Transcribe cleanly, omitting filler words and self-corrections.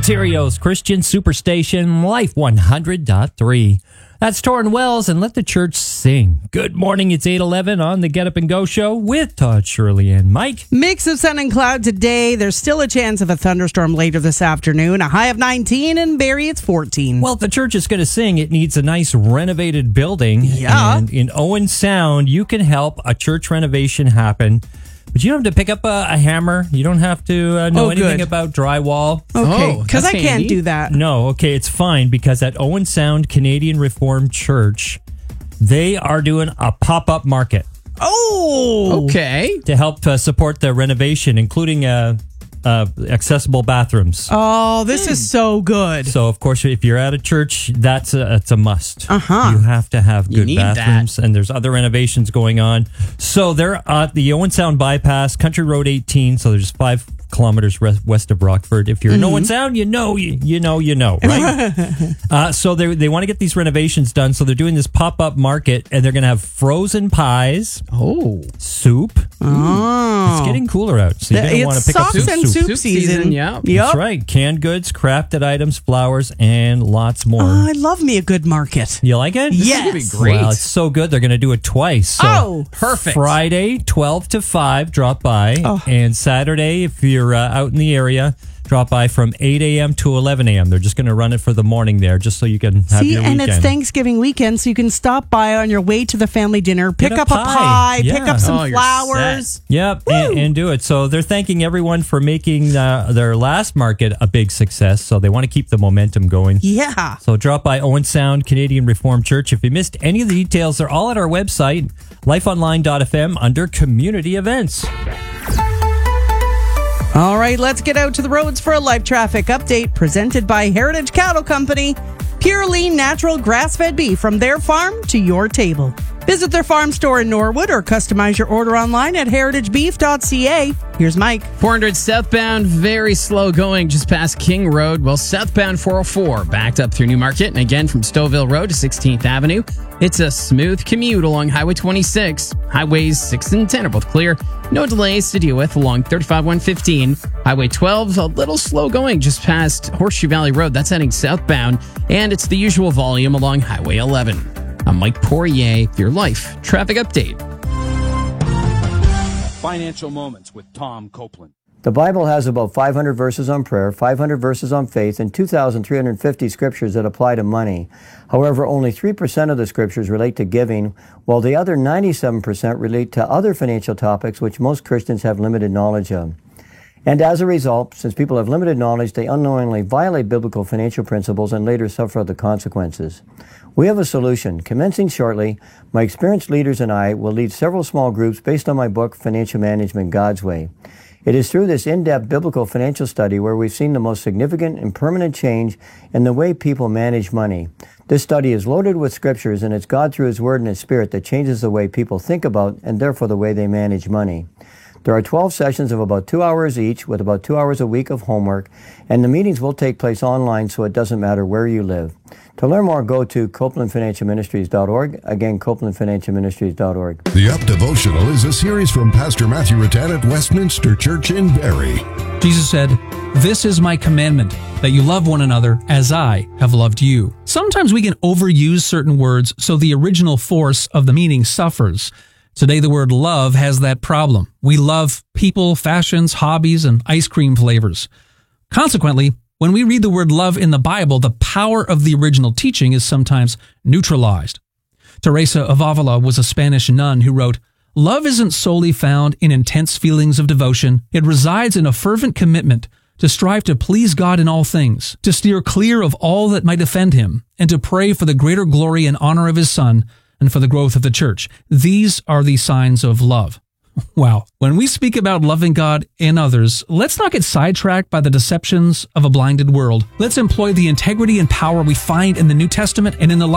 Ontario's Christian Superstation, Life 100.3. That's Torrin Wells and Let the Church Sing. Good morning, it's 8:11 on the Get Up and Go show with Todd, Shirley, and Mike. Mix of sun and cloud today. There's still a chance of a thunderstorm later this afternoon. A high of 19, and Barrie, it's 14. Well, if the church is going to sing, it needs a nice renovated building. Yeah. And in Owen Sound, you can help a church renovation happen. But you don't have to pick up a hammer. You don't have to know anything about drywall. Okay, because I that's can't handy. do that. No, okay, it's fine because at Owen Sound Canadian Reformed Church, they are doing a pop-up market Oh! Okay. to help support the renovation, including accessible bathrooms. Oh, this is so good. So, of course, if you're at a church, it's a must. Uh-huh. You have to have good need bathrooms, and there's other renovations going on. So they're at the Owen Sound bypass, Country Road 18. So there's 5 kilometers west of Rockford. If you're in Owen Sound, you know, right? So they want to get these renovations done. So they're doing this pop-up market, and they're going to have frozen pies, soup. Oh. It's getting cooler out, so you're going to want to pick up sauce some and soup. soup season. Yeah. Yep. That's right. Canned goods, crafted items, flowers, and lots more. Oh, I love me a good market. You like it? Yes. would be great. Well, it's so good. They're going to do it twice. So Oh, perfect. Friday, 12 to 5, drop by. Oh. And Saturday, if you're out in the area, drop by from 8 a.m. to 11 a.m. They're just going to run it for the morning there, just so you can have See, your and weekend. it's Thanksgiving weekend, so you can stop by on your way to the family dinner, pick Get a up a pie. pie, Yeah. pick up some Oh, you're flowers. Yep, and do it. So they're thanking everyone for making their last market a big success. So they want to keep the momentum going. Yeah. So drop by Owen Sound Canadian Reformed Church. If you missed any of the details, they're all at our website, lifeonline.fm, under community events. All right, let's get out to the roads for a live traffic update presented by Heritage Cattle Company. Pure lean, natural, grass-fed beef from their farm to your table. Visit their farm store in Norwood or customize your order online at heritagebeef.ca. Here's Mike. 400 southbound, very slow going just past King Road. Well, southbound 404 backed up through Newmarket, and again from Stouffville Road to 16th Avenue. It's a smooth commute along Highway 26. Highways 6 and 10 are both clear. No delays to deal with along 35-115. Highway 12 a little slow going just past Horseshoe Valley Road. That's heading southbound, and it's the usual volume along Highway 11. I'm Mike Poirier, your Life Traffic Update. Financial Moments with Tom Copeland. The Bible has about 500 verses on prayer, 500 verses on faith, and 2,350 scriptures that apply to money. However, only 3% of the scriptures relate to giving, while the other 97% relate to other financial topics which most Christians have limited knowledge of. And as a result, since people have limited knowledge, they unknowingly violate biblical financial principles and later suffer the consequences. We have a solution. Commencing shortly, my experienced leaders and I will lead several small groups based on my book, Financial Management God's Way. It is through this in-depth biblical financial study where we've seen the most significant and permanent change in the way people manage money. This study is loaded with scriptures, and it's God through His Word and His Spirit that changes the way people think about and therefore the way they manage money. There are 12 sessions of about 2 hours each with about 2 hours a week of homework, and the meetings will take place online so it doesn't matter where you live. To learn more, go to CopelandFinancialMinistries.org. Again, CopelandFinancialMinistries.org. The Up Devotional is a series from Pastor Matthew Rattan at Westminster Church in Barrie. Jesus said, "This is my commandment, that you love one another as I have loved you." Sometimes we can overuse certain words so the original force of the meaning suffers. Today, the word love has that problem. We love people, fashions, hobbies, and ice cream flavors. Consequently, when we read the word love in the Bible, the power of the original teaching is sometimes neutralized. Teresa of Avila was a Spanish nun who wrote, "Love isn't solely found in intense feelings of devotion. It resides in a fervent commitment to strive to please God in all things, to steer clear of all that might offend Him, and to pray for the greater glory and honor of His Son and for the growth of the church. These are the signs of love." Wow. When we speak about loving God and others, let's not get sidetracked by the deceptions of a blinded world. Let's employ the integrity and power we find in the New Testament and in the